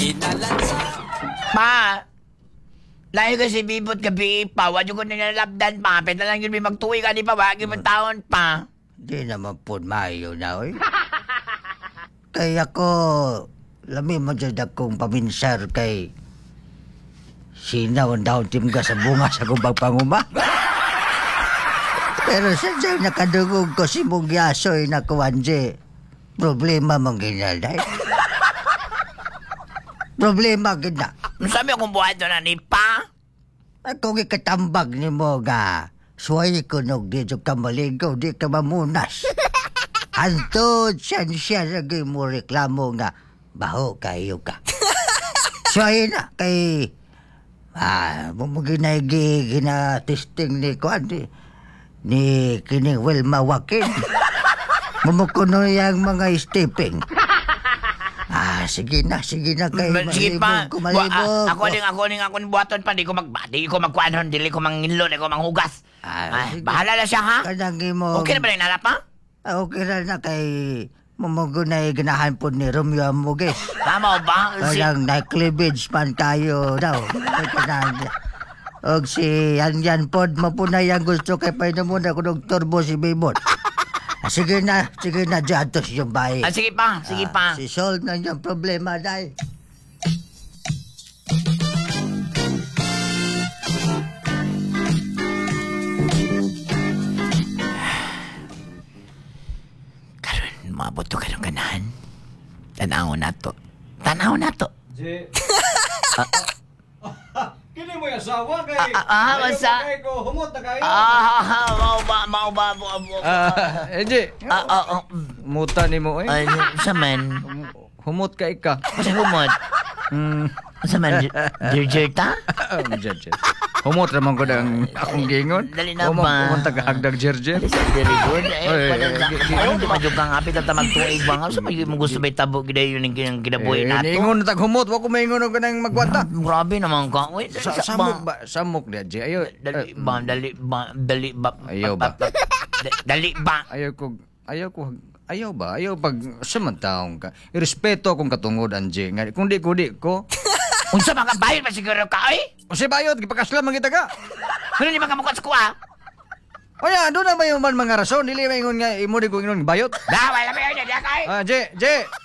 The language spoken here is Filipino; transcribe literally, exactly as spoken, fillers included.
Pa, layo kasi bibot gabi pa, wadyo ko nilalabdan pa, pwede lang yun may magtuwi ka di pa, wagi mo taon pa. Di naman po maayo na, oy. Kaya ko, lami mo dyan akong paminsar kay sinaw ang daon timga sa bunga sa kumbang panguma. Pero sadyang nakadugog ko si Mungyasoy na kuwanje. Problema mong ginalay. Problema gina. Sabi akong buhay doon na ni pa. Ako ikatambag ni mo ga. Suway ko nog di jo ka maligaw, di ka mamunas. Antod siyan siya lagi mo reklamo nga baho kayo ka. Suway na kay ah, mumuginay-gi gina-testing ni Kwan ni, ni kining Wilma Joaquin. Mumukuno yung mga stepping. Ah, sige na, sige na kayo. Sige pa. Malibog ko, Wa- malibog. ah, ako din, ako din, ako din buhaton pa. Di ko mag, di ko magkuanon, di ko manginlo, di ko manghugas. Ah, Ay, sige. bahala na siya, ha? Kanangin mo. Okay na ba rin nalap, ha? Ah, okay na na kay mumugunay ganahan po ni Romeo Amugues. Tama ba? Si, Parang na-cleavage man tayo daw. Ay, kanang- Og si Yan Yan Pod mapunay ang gusto kay pwede muna kung turbo si Bimot. Ah, sige na, sige na, Jatos yung bahay. ah, sige pa, sige pa. Si solve na yung problema dahil. Karon, maabot to karong ganahan. Tanaw na to. Tanaw na to. Je. Kini mo yung asawa kay... Ah, ah, ayaw masa- pa kay ko humot na kayo. Ah, mau ba, mau ba, mau ba. Ah, eh, Je. Ah, ah, ah. Muta ni mo eh. Ay, sa man. Humot ka ika. Kasi humot. Hmm. Sa man, dirjer ta? Um, Je, Je. Humot naman ko ng akong gingon. Dali na Humot- ba? Humot tagahagdag jerjer. Alis ang very good. Eh, Ay, pwede ay, na. di- di- Ayaw, di madyo kang apit at magtuig ba nga. So, may mo gusto may tabo giday yun yung kinabuhi Eh, nato. niingon na tag humot. Wa ko maingon og kanang magwanta. Grabe naman ka. Wait, Sa, sa, samok ba? ba? Samok na, Je. Ayo. Dali eh, ba? Dali ba? Dali ba? Ayaw ba? Da- Dali ba? Ayaw ko, ayaw ko, ayaw ba? Ayaw pag samantaong ka. Irespeto akong katungod, Anje. Nga, kung di ko, di ko. Unsa mga bayad pa siguro ka, ay? O si Bayot, gipakaslam ang kita ka. Ano di mga mukha sa kuha? O ya, doon na ba yung man mga rason? Dili ba ingon nga, imo di ko ingon bayot? Da, wala ba yun? Di ka, ay? Ah, Je, Je.